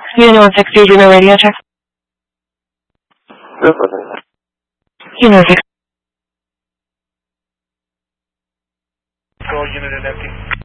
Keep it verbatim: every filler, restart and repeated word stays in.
Unit one sixty, do no radio check. Unit six. Control unit at empty.